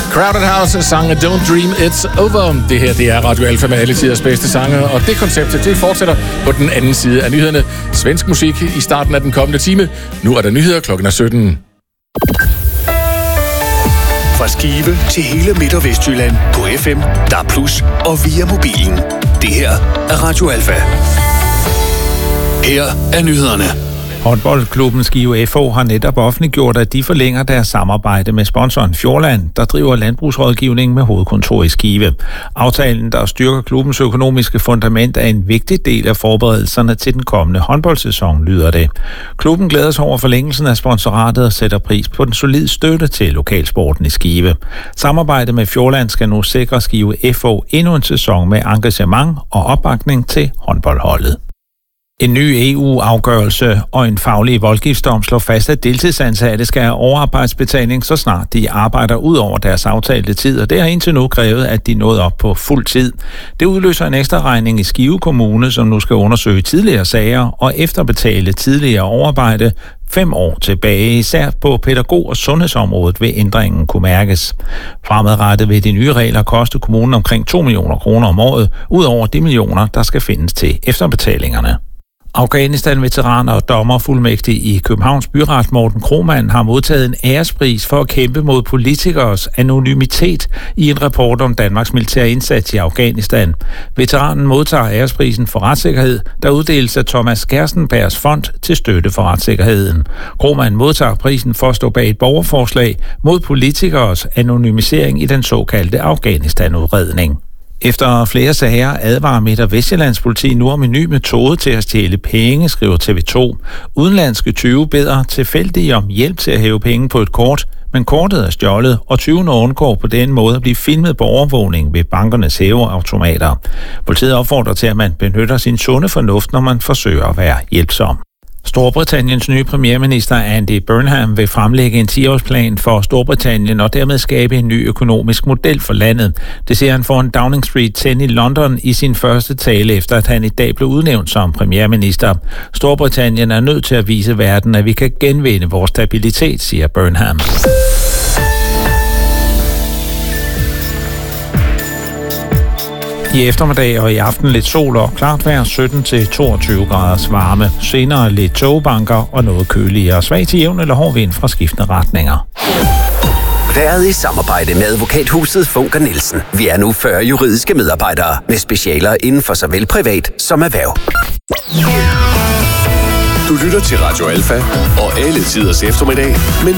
Crowded House sang Don't Dream It's Over. Det her, det er Radio Alfa med alle tiders bedste sange, og det koncept, det fortsætter på den anden side af nyhederne. Svensk musik i starten af den kommende time. Nu er der nyheder, klokken er 17. Fra Skive til hele Midt- og Vestjylland på FM, DAB+ og via mobilen. Det her er Radio Alfa. Her er nyhederne. Håndboldklubben Skive FH har netop offentliggjort, at de forlænger deres samarbejde med sponsoren Fjordland, der driver landbrugsrådgivning med hovedkontor i Skive. Aftalen, der styrker klubbens økonomiske fundament, er en vigtig del af forberedelserne til den kommende håndboldsæson, lyder det. Klubben glæder sig over forlængelsen af sponsoratet og sætter pris på den solide støtte til lokalsporten i Skive. Samarbejdet med Fjordland skal nu sikre Skive FH endnu en sæson med engagement og opbakning til håndboldholdet. En ny EU-afgørelse og en faglig voldgiftsdom slår fast, at deltidsansatte skal have overarbejdsbetaling, så snart de arbejder ud over deres aftalte tid, og det har indtil nu krævet, at de nåede op på fuld tid. Det udløser en ekstra regning i Skive Kommune, som nu skal undersøge tidligere sager og efterbetale tidligere overarbejde 5 år tilbage, især på pædagog- og sundhedsområdet vil ændringen kunne mærkes. Fremadrettet vil de nye regler koste kommunen omkring 2 millioner kroner om året, ud over de millioner, der skal findes til efterbetalingerne. Afghanistan-veteran og dommerfuldmægtig i Københavns Byret Morten Krohmann har modtaget en ærespris for at kæmpe mod politikeres anonymitet i en rapport om Danmarks militære indsats i Afghanistan. Veteranen modtager æresprisen for retssikkerhed, der uddeles af Thomas Gerstenbergs fond til støtte for retssikkerheden. Krohmann modtager prisen for at stå bag et borgerforslag mod politikeres anonymisering i den såkaldte Afghanistan-udredning. Efter flere sager advarer Midt- og Vestjyllands politi nu om en ny metode til at stjæle penge, skriver TV2. Udenlandske tyve beder tilfældige om hjælp til at hæve penge på et kort, men kortet er stjålet, og tyvene undgår på den måde at blive filmet på overvågning ved bankernes hæveautomater. Politiet opfordrer til, at man benytter sin sunde fornuft, når man forsøger at være hjælpsom. Storbritanniens nye premierminister Andy Burnham vil fremlægge en 10-årsplan for Storbritannien og dermed skabe en ny økonomisk model for landet. Det siger han foran Downing Street 10 i London i sin første tale, efter at han i dag blev udnævnt som premierminister. Storbritannien er nødt til at vise verden, at vi kan genvinde vores stabilitet, siger Burnham. I eftermiddag og i aften lidt sol og klart vejr, 17-22 graders varme. Senere lidt togbanker og noget køligere. Svag til jævn eller hård vind fra skiftende retninger. Været i samarbejde med advokathuset Funker Nielsen. Vi er nu 40 juridiske medarbejdere med specialer inden for såvel privat som erhverv. Du lytter til Radio Alfa og alle tiders eftermiddag med